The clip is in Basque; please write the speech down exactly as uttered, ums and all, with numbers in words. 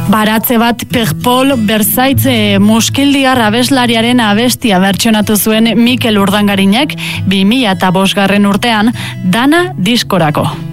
Baratze bat Perpol Berzaitz muskildiar abeslariaren abestia bertsionatu zuen Mikel Urdangarinek bi mila bosgarren urtean Dana diskorako.